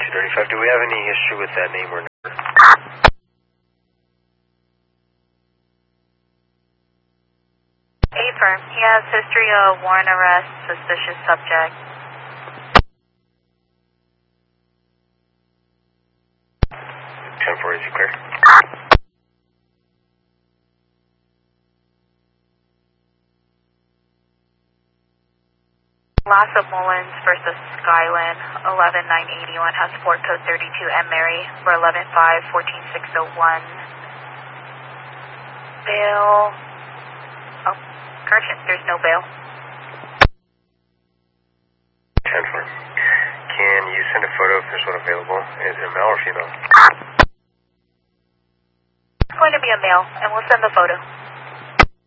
235. Do we have any issue with that name or number? Affirm. He has history of warrant arrest, suspicious subject. 10-4, is he clear? Lassa Mullins versus Skyland, 11981 has port code 32 M Mary for 11-5-14601. Bail. Oh, correction, there's no bail. 10-4. Can you send a photo if there's one available? Is it a male or female? It's going to be a male, and we'll send the photo.